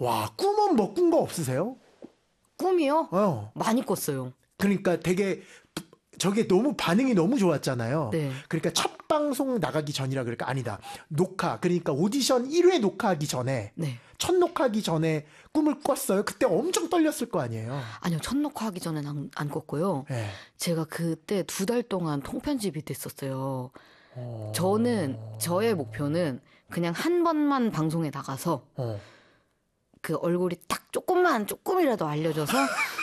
와, 꿈은 뭐 꾼 거 없으세요? 꿈이요? 어. 많이 꿨어요. 그러니까 되게 저게 너무 반응이 너무 좋았잖아요. 네. 그러니까 첫 방송 나가기 전이라 그럴까? 아니다. 녹화. 그러니까 오디션 1회 녹화하기 전에 네. 첫 녹화하기 전에 꿈을 꿨어요. 그때 엄청 떨렸을 거 아니에요. 아니요, 첫 녹화하기 전엔 안 꿨고요. 네. 제가 그때 2달 동안 통편집이 됐었어요. 저는 저의 목표는 그냥 한 번만 방송에 나가서 그 얼굴이 딱 조금이라도 알려져서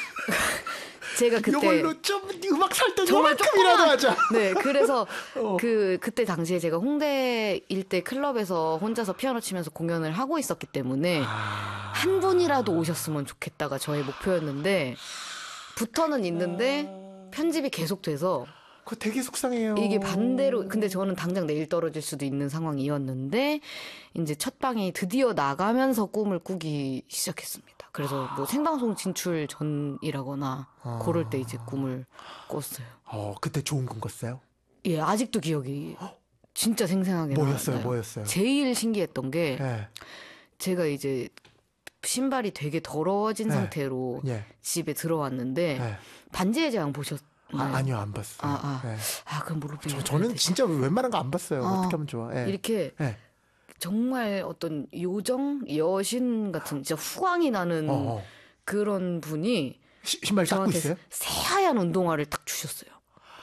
제가 그때 이걸로 좀 음악 살 때 정말 조금이라도 하자. 네, 그래서 그때 당시에 제가 홍대 일대 클럽에서 혼자서 피아노 치면서 공연을 하고 있었기 때문에 한 분이라도 오셨으면 좋겠다가 저의 목표였는데 붙어는 있는데 편집이 계속돼서 그거 되게 속상해요. 이게 반대로 근데 저는 당장 내일 떨어질 수도 있는 상황이었는데 이제 첫 방이 드디어 나가면서 꿈을 꾸기 시작했습니다. 그래서 뭐 생방송 진출 전이라거나 그럴 때 이제 꿈을 꿨어요. 그때 좋은 꿈 꿨어요? 예, 아직도 기억이 진짜 생생하게 나요. 뭐였어요? 제일 신기했던 게 네. 제가 이제 신발이 되게 더러워진 네. 상태로 네. 집에 들어왔는데 네. 반지의 제왕 보셨나요? 아니요, 안 봤어요. 네. 그럼 모르겠어요. 저는 진짜 웬만한 거 안 봤어요. 어떻게 하면 좋아. 네. 이렇게 네. 정말 어떤 요정, 여신 같은 진짜 후광이 나는 그런 분이 신발 닦고 저한테 있어요? 새하얀 운동화를 딱 주셨어요.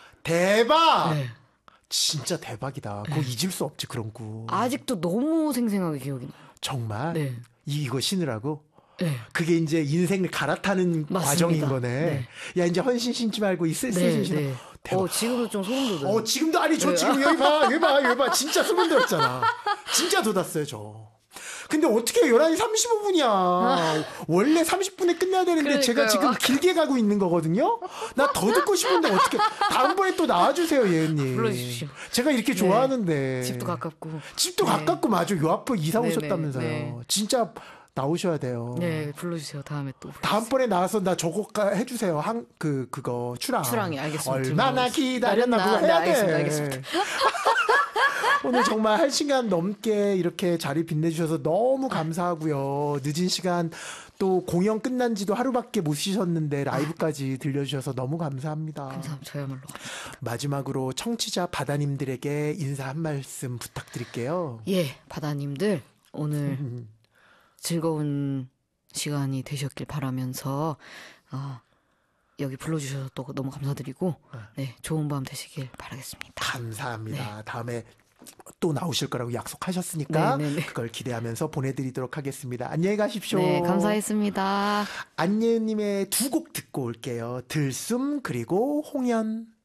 대박! 네. 진짜 대박이다. 그거 잊을 수 없지, 그런 꿈. 아직도 너무 생생하게 기억이 나요. 정말? 네. 이거 신으라고? 네. 그게 이제 인생을 갈아타는 맞습니다. 과정인 거네. 네. 야, 이제 헌신 신지 말고 이 쓸쓸 신어. 네. 대박. 지금도 좀 소름 돋아요. 지금도 아니 저 네. 지금 여기 봐. 진짜 소름 돋았잖아. 진짜 돋았어요, 저. 근데 어떻게 11시 35분이야. 원래 30분에 끝내야 되는데 제가 지금 길게 가고 있는 거거든요. 나 더 듣고 싶은데 어떻게 다음번에 또 나와주세요, 예은님. 불러주십시오. 제가 이렇게 좋아하는데. 집도 가깝고. 집도 가깝고 맞아. 요 앞에 이사 네, 오셨다면서요. 네. 진짜 나오셔야 돼요. 네, 불러주세요. 다음에 또. 다음번에 나와서 나 저거 해주세요. 그거 출항. 출항이 알겠습니다. 얼마나 기다렸나 그거 해야 돼. 알겠습니다. 오늘 정말 1시간 넘게 이렇게 자리 빛내주셔서 너무 감사하고요. 늦은 시간 또 공연 끝난 지도 하루밖에 못 쉬셨는데 라이브까지 들려주셔서 너무 감사합니다. 감사합니다. 저야말로. 마지막으로 청취자 바다님들에게 인사 한 말씀 부탁드릴게요. 예, 바다님들 오늘 즐거운 시간이 되셨길 바라면서 여기 불러주셔서 또 너무 감사드리고 네, 좋은 밤 되시길 바라겠습니다. 감사합니다. 네. 다음에 또 나오실 거라고 약속하셨으니까 네네네. 그걸 기대하면서 보내드리도록 하겠습니다. 안녕히 가십시오. 네, 감사했습니다. 안예은님의 2곡 듣고 올게요. 들숨 그리고 홍연.